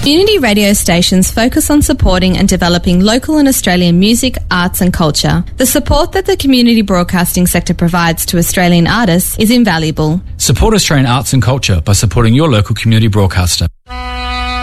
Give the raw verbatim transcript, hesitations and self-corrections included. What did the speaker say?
Community radio stations focus on supporting and developing local and Australian music, arts and culture. The support that the community broadcasting sector provides to Australian artists is invaluable. Support Australian arts and culture by supporting your local community broadcaster.